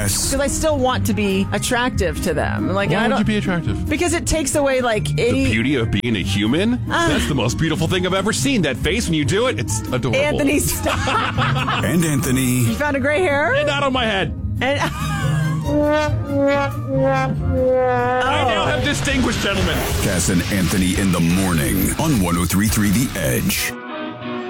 Because I still want to be attractive to them. Like, Why would you be attractive? Because it takes away, like, any... The beauty of being a human? That's the most beautiful thing I've ever seen. That face when you do it, it's adorable. Anthony, stop. And Anthony. You found a gray hair? And not on my head. And... I now have distinguished gentlemen. Cass and Anthony in the morning on 103.3 The Edge.